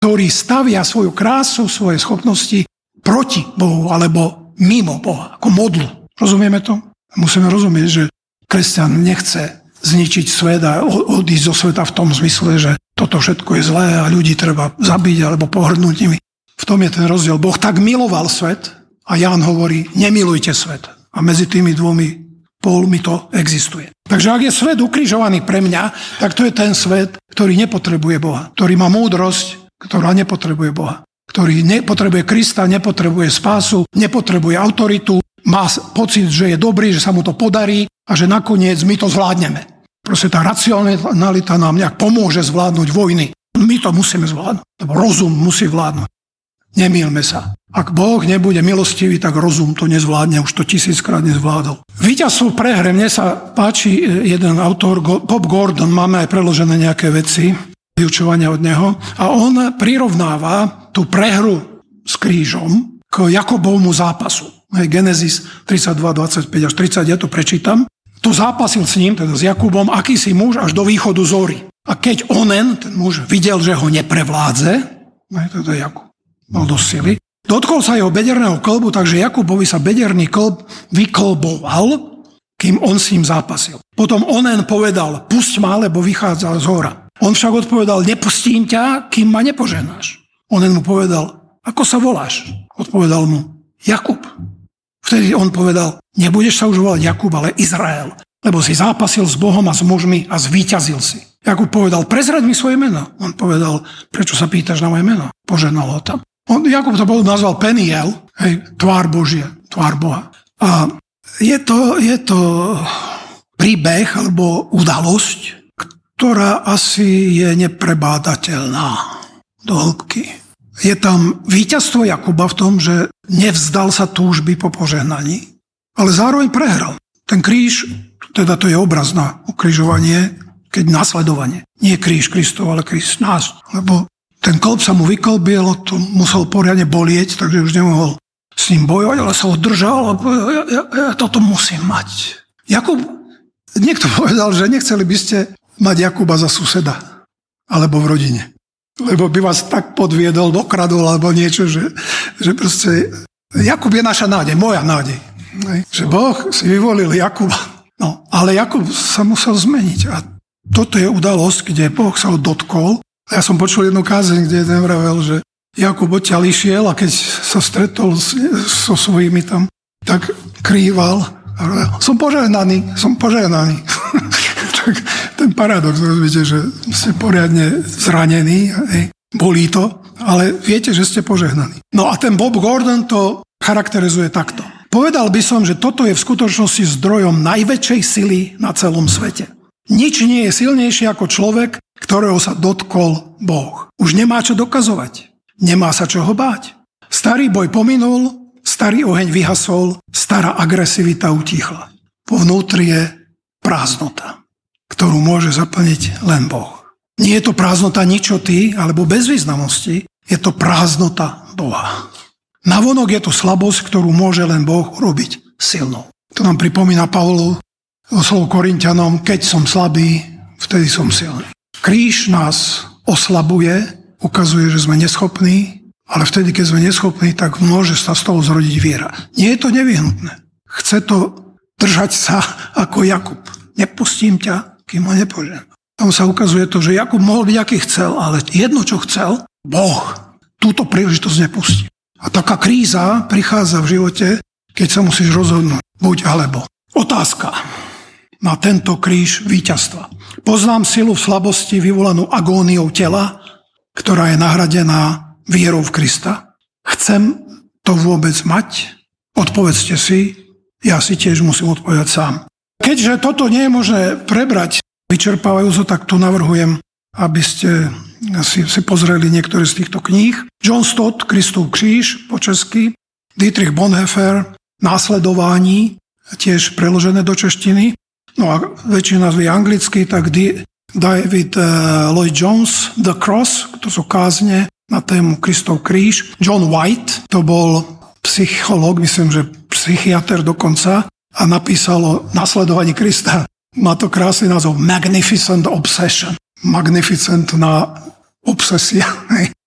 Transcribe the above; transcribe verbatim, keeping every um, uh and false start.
ktorý stavia svoju krásu, svoje schopnosti proti Bohu alebo mimo Boha, ako modlu. Rozumieme to? Musíme rozumieť, že kresťan nechce zničiť svet a odísť zo sveta v tom zmysle, že toto všetko je zlé a ľudí treba zabiť alebo pohrdnúť nimi. V tom je ten rozdiel. Boh tak miloval svet a Ján hovorí, nemilujte svet. A medzi tými dvomi pólmi to existuje. Takže ak je svet ukrižovaný pre mňa, tak to je ten svet, ktorý nepotrebuje Boha. Ktorý má múdrosť, ktorá nepotrebuje Boha. Ktorý nepotrebuje Krista, nepotrebuje spásu, nepotrebuje autoritu, má pocit, že je dobrý, že sa mu to podarí a že nakoniec my to zvládneme. Proste tá racionalita nám nejak pomôže zvládnuť vojny. My to musíme zvládnuť, lebo rozum musí vládnuť. Nemýlme sa. Ak Boh nebude milostivý, tak rozum to nezvládne, už to tisíckrát nezvládol. Víťazstvo v prehre, mne sa páči jeden autor, Bob Gordon, máme aj preložené nejaké veci, vyučovania od neho, a on prirovnáva tú prehru s krížom k Jakobovmu zápasu. Genesis tridsaťdva, dvadsaťpäť až tridsať, ja to prečítam. Tu zápasil s ním, teda s Jakubom, akýsi muž až do východu zory. A keď onen, ten muž, videl, že ho neprevládze, to je Jakub, mal dosť sily, dotkol sa jeho bederného klbu, takže Jakubovi sa bederný klb vyklboval, kým on s ním zápasil. Potom onen povedal, pusť ma, lebo vychádzal z hora. On však odpovedal, nepustím ťa, kým ma nepoženáš. Onen mu povedal, ako sa voláš? Odpovedal mu, Jakub. Vtedy on povedal, nebudeš sa už volať Jakub, ale Izrael, lebo si zápasil s Bohom a s mužmi a zvíťazil si. Jakub povedal, prezraď mi svoje meno. On povedal, prečo sa pýtaš na moje meno? Poženal ho tam. On, Jakub to nazval Peniel, hej, tvár Božia, tvár Boha. A je to, je to príbeh alebo udalosť, ktorá asi je neprebádateľná do hĺbky. Je tam víťazstvo Jakuba v tom, že nevzdal sa túžby po požehnaní, ale zároveň prehral. Ten kríž, teda to je obraz na ukrižovanie, keď nasledovanie. Nie kríž Kristov, ale kríž nás. Lebo ten klb sa mu vyklbil, to musel poriadne bolieť, takže už nemohol s ním bojovať, ale sa ho držal a povedal, ja, ja, ja toto musím mať. Jakub, niekto povedal, že nechceli by ste mať Jakuba za suseda, alebo v rodine. Lebo by vás tak podviedol, dokradol, alebo niečo, že, že proste Jakub je naša nádej, moja nádej. Že Boh si vyvolil Jakuba. No, ale Jakub sa musel zmeniť. A toto je udalosť, kde Boh sa ho dotkol. Ja som počul jednu kázeň, kde jeden vravel, že Jakub odtiaľ išiel a keď sa stretol so svojimi tam, tak krýval a vravel, som požehnaný, som požehnaný. Tak ten paradox, viete, že ste poriadne zranení, hej, bolí to, ale viete, že ste požehnaní. No a ten Bob Gordon to charakterizuje takto. Povedal by som, že toto je v skutočnosti zdrojom najväčšej sily na celom svete. Nič nie je silnejšie ako človek, ktorého sa dotkol Boh. Už nemá čo dokazovať. Nemá sa čoho báť. Starý boj pominul, starý oheň vyhasol, stará agresivita utíchla. Po vnútri je prázdnota, ktorú môže zaplniť len Boh. Nie je to prázdnota ničoty alebo bezvýznamnosti, je to prázdnota Boha. Navonok je to slabosť, ktorú môže len Boh urobiť silnou. To nám pripomína Pavlu o slovo Korinťanom, keď som slabý, vtedy som silný. Kríž nás oslabuje, ukazuje, že sme neschopní, ale vtedy, keď sme neschopní, tak môže sa z toho zrodiť viera. Nie je to nevyhnutné. Chce to držať sa ako Jakub. Nepustím ťa, kým ma nepožená. Tam sa ukazuje to, že Jakub mohol byť, aký chcel, ale jedno, čo chcel, Boh túto príležitosť nepustí. A taká kríza prichádza v živote, keď sa musíš rozhodnúť. Buď alebo. Otázka na tento kríž víťazstva. Poznám silu v slabosti vyvolanú agóniou tela, ktorá je nahradená vierou v Krista. Chcem to vôbec mať? Odpovedzte si, ja si tiež musím odpovedať sám. Keďže toto nie je možné prebrať vyčerpávajúco, tak tu navrhujem, aby ste si, si pozreli niektoré z týchto kníh. John Stott, Kristov kríž po česky, Dietrich Bonhoeffer, Následování, tiež preložené do češtiny. No a väčšina z anglicky, tak David Lloyd Jones, The Cross, to sú kázne na tému Kristov kríž. John White, to bol psychológ, myslím, že psychiater dokonca, a napísal o nasledovaní Krista. Má to krásny názov Magnificent Obsession. Magnificentná obsesia.